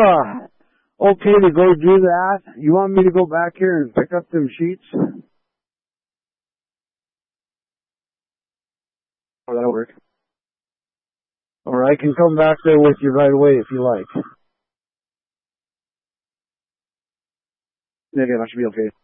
okay to go do that? You want me to go back here and pick up them sheets? Oh, that'll work. Or I can come back there with you right away if you like. Yeah, that should be okay.